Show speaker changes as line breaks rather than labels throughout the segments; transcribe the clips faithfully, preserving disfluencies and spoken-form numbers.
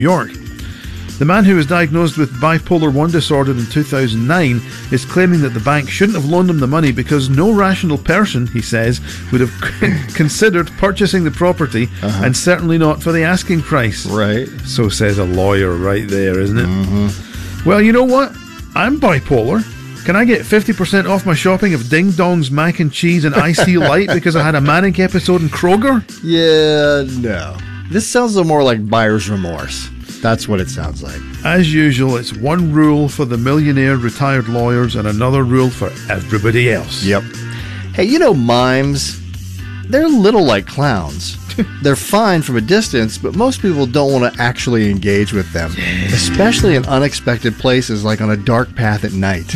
York. The man who was diagnosed with bipolar one disorder in two thousand nine is claiming that the bank shouldn't have loaned him the money because no rational person, he says, would have considered purchasing the property, uh-huh. and certainly not for the asking price.
Right.
So says a lawyer right there, isn't it?
Mm-hmm.
Well, you know what? I'm bipolar. Can I get fifty percent off my shopping of Ding Dong's mac and cheese and iced tea light because I had a manic episode in Kroger?
Yeah, no. This sounds a little more like buyer's remorse. That's what it sounds like.
As usual, it's one rule for the millionaire retired lawyers and another rule for everybody else.
Yep. Hey, you know mimes, they're little like clowns. They're fine from a distance, but most people don't want to actually engage with them, yeah. especially in unexpected places like on a dark path at night.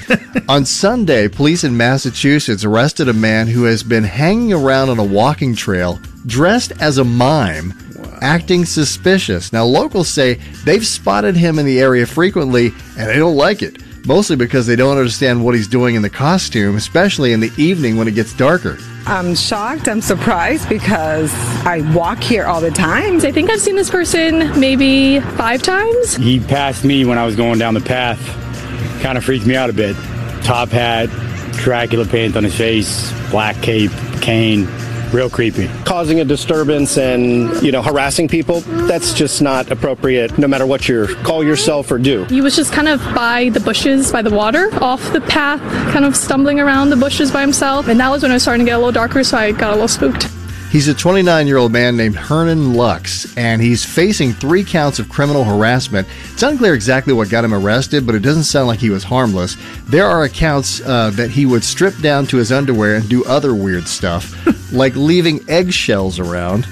On Sunday, police in Massachusetts arrested a man who has been hanging around on a walking trail dressed as a mime, wow. acting suspicious. Now, locals say they've spotted him in the area frequently, and they don't like it, mostly because they don't understand what he's doing in the costume, especially in the evening when it gets darker.
I'm shocked. I'm surprised because I walk here all the time.
I think I've seen this person maybe five times.
He passed me when I was going down the path. Kind of freaked me out a bit. Top hat, Dracula paint on his face, black cape, cane. Real creepy.
Causing a disturbance and, you know, harassing people, that's just not appropriate no matter what you call yourself or do.
He was just kind of by the bushes, by the water, off the path, kind of stumbling around the bushes by himself. And that was when it was starting to get a little darker, so I got a little spooked.
He's a twenty-nine-year-old man named Hernan Lux, and he's facing three counts of criminal harassment. It's unclear exactly what got him arrested, but it doesn't sound like he was harmless. There are accounts uh, that he would strip down to his underwear and do other weird stuff, like leaving eggshells around.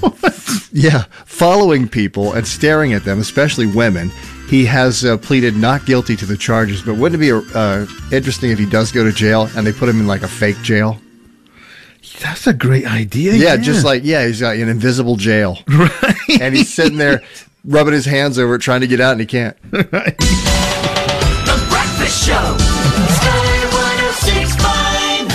What? Yeah, following people and staring at them, especially women. He has uh, pleaded not guilty to the charges, but wouldn't it be uh, interesting if he does go to jail and they put him in like a fake jail?
That's a great idea.
Yeah,
yeah,
just like, yeah, he's got an invisible jail.
Right.
And he's sitting there rubbing his hands over it, trying to get out, and he can't.
Right. The Breakfast Show. Sky one oh six point five.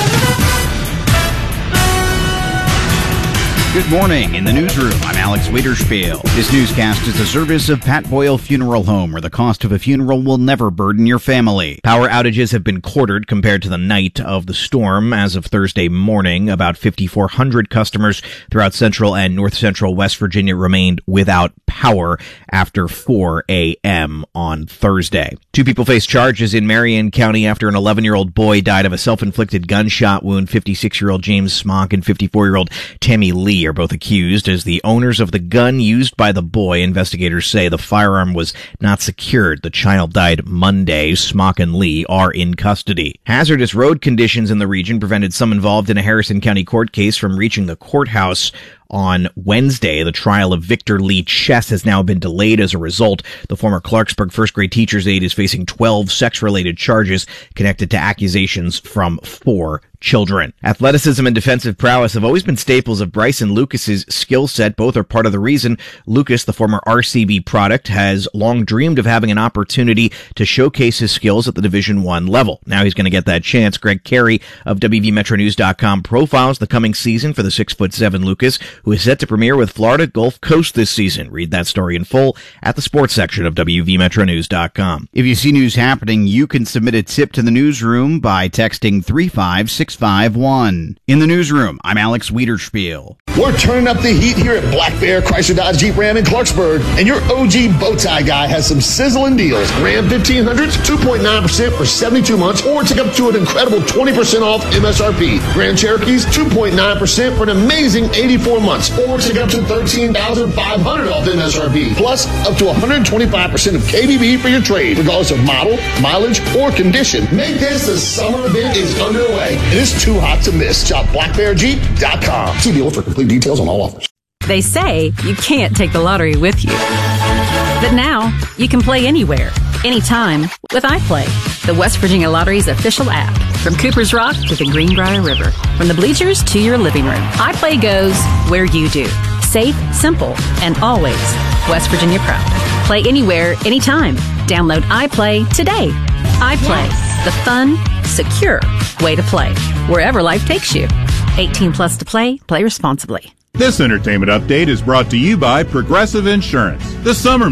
Good morning. In the newsroom, I'm Alex Wiederspiel. This newscast is a service of Pat Boyle Funeral Home, where the cost of a funeral will never burden your family. Power outages have been quartered compared to the night of the storm. As of Thursday morning, about fifty-four hundred customers throughout central and north central West Virginia remained without power after four a.m. on Thursday. Two people face charges in Marion County after an eleven-year-old boy died of a self-inflicted gunshot wound. fifty-six-year-old James Smock and fifty-four-year-old Tammy Lee are both accused as the owners of the gun used by the boy. Investigators say the firearm was not secured. The child died Monday. Smock and Lee are in custody. Hazardous road conditions in the region prevented some involved in a Harrison County court case from reaching the courthouse on Wednesday. The trial of Victor Lee Chess has now been delayed as a result. The former Clarksburg first grade teacher's aide is facing twelve sex-related charges connected to accusations from four children. Athleticism and defensive prowess have always been staples of Bryson Lucas's skill set. Both are part of the reason Lucas, the former R C B product, has long dreamed of having an opportunity to showcase his skills at the Division One level. Now he's going to get that chance. Greg Carey of W V Metro News dot com profiles the coming season for the six foot seven Lucas, who is set to premiere with Florida Gulf Coast this season. Read that story in full at the sports section of W V Metro News dot com. If you see news happening, you can submit a tip to the newsroom by texting three five six five one. In the newsroom, I'm Alex Wiederspiel.
We're turning up the heat here at Black Bear Chrysler Dodge Jeep Ram in Clarksburg, and your O G Bowtie guy has some sizzling deals. Ram fifteen hundreds, two point nine percent for seventy-two months, or take up to an incredible twenty percent off M S R P. Grand Cherokees, two point nine percent for an amazing eighty-four months, or take up to thirteen thousand five hundred dollars off M S R P. Plus, up to one hundred twenty-five percent of K B B for your trade, regardless of model, mileage, or condition. Make this the summer event is underway, and it's too hot to miss. Shop black bear jeep dot com. See dealer for complete details on all offers.
They say you can't take the lottery with you. But now, you can play anywhere, anytime with iPlay, the West Virginia Lottery's official app. From Cooper's Rock to the Greenbrier River, from the bleachers to your living room, iPlay goes where you do. Safe, simple, and always West Virginia proud. Play anywhere, anytime. Download iPlay today. iPlay, yes. The fun, secure way to play, wherever life takes you. eighteen plus to play, play responsibly.
This entertainment update is brought to you by Progressive Insurance. The summer